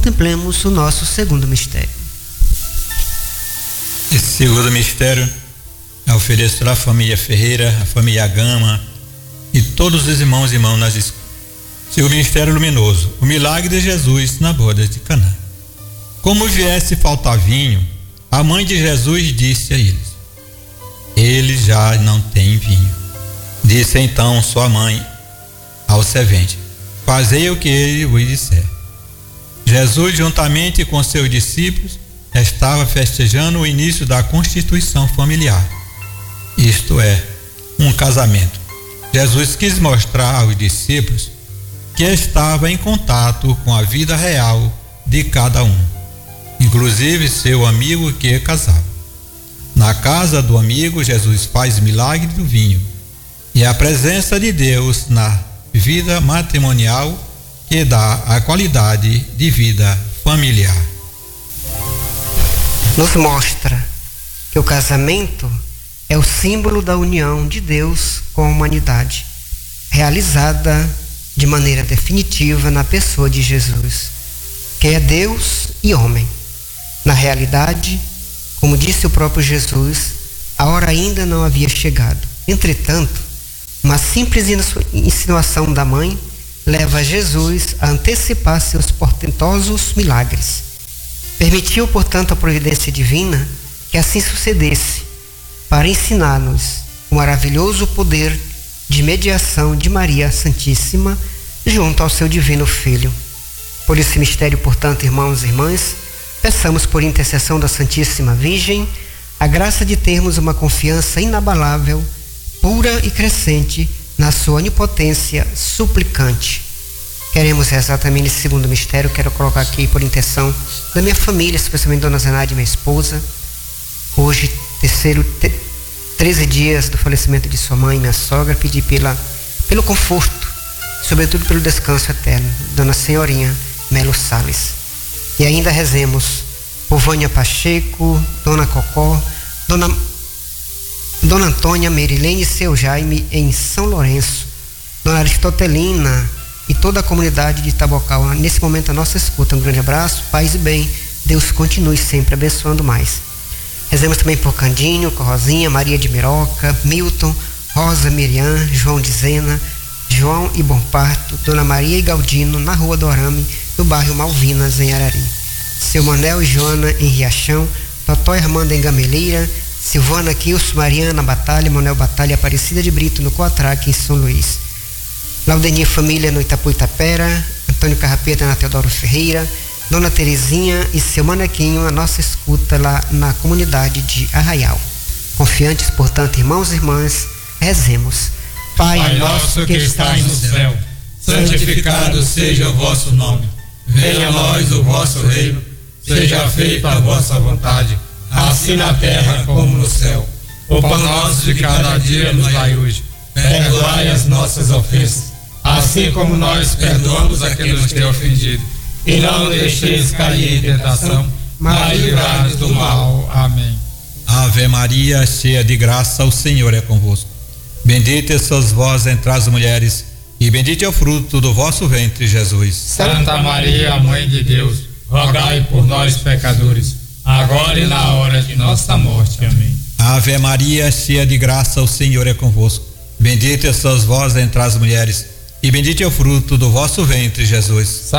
contemplemos o nosso segundo mistério. Esse segundo mistério é oferecer à família Ferreira, à família Gama e todos os irmãos e irmãs nas escolas. Segundo mistério luminoso, o milagre de Jesus na boda de Caná. Como viesse faltar vinho, a mãe de Jesus disse a eles: eles já não têm vinho. Disse então sua mãe ao servente: fazei o que ele vos disser. Jesus, juntamente com seus discípulos, estava festejando o início da constituição familiar, isto é, um casamento. Jesus quis mostrar aos discípulos que estava em contato com a vida real de cada um, inclusive seu amigo que casava. Na casa do amigo, Jesus faz milagre do vinho, e a presença de Deus na vida matrimonial que dá a qualidade de vida familiar. Nos mostra que o casamento é o símbolo da união de Deus com a humanidade, realizada de maneira definitiva na pessoa de Jesus, que é Deus e homem. Na realidade, como disse o próprio Jesus, a hora ainda não havia chegado. Entretanto, uma simples insinuação da mãe leva Jesus a antecipar seus portentosos milagres. Permitiu, portanto, a providência divina que assim sucedesse, para ensinar-nos o maravilhoso poder de mediação de Maria Santíssima junto ao seu divino Filho. Por esse mistério, portanto, irmãos e irmãs, peçamos por intercessão da Santíssima Virgem a graça de termos uma confiança inabalável, pura e crescente na sua onipotência suplicante. Queremos rezar também nesse segundo mistério. Quero colocar aqui por intenção da minha família, especialmente Dona Zenaide, minha esposa. Hoje, 13 dias do falecimento de sua mãe, minha sogra, pedir pelo conforto, sobretudo pelo descanso eterno, Dona Senhorinha Melo Salles. E ainda rezemos por Vânia Pacheco, Dona Cocó, Dona Antônia Merilene e seu Jaime em São Lourenço, Dona Aristotelina e toda a comunidade de Itabocal. Nesse momento a nossa escuta. Um grande abraço, paz e bem. Deus continue sempre abençoando mais. Rezemos também por Candinho, Rosinha, Maria de Miroca, Milton, Rosa, Miriam, João de Zena, João e Bom Parto, Dona Maria e Galdino, na Rua do Arame, no bairro Malvinas, em Arari. Seu Manel e Joana, em Riachão, Totó e Armanda, em Gameleira, Silvana, Quilson, Mariana, Batalha, Manuel Batalha, Aparecida de Brito, no Coatraque, em São Luís. Laudenir Família, no Itapu Itapera, Antônio Carrapeta, na Teodoro Ferreira, Dona Terezinha e seu manequinho, a nossa escuta lá na comunidade de Arraial. Confiantes, portanto, irmãos e irmãs, rezemos. Pai nosso que estais no céu, santificado seja o vosso nome. Venha a nós o vosso reino, seja feita a vossa vontade, assim na terra como no céu. O pão nosso de cada dia nos dai hoje. Perdoai as nossas ofensas, assim como nós perdoamos a quem nos tem ofendido. E não deixeis cair em tentação, mas livrai-nos do mal. Amém. Ave Maria, cheia de graça, o Senhor é convosco. Bendita sois vós entre as mulheres, e bendito é o fruto do vosso ventre, Jesus. Santa Maria, Mãe de Deus, rogai por nós, pecadores, agora e na hora de nossa morte. Amém. Ave Maria, cheia de graça, o Senhor é convosco. Bendita sois vós entre as mulheres, e bendito é o fruto do vosso ventre, Jesus.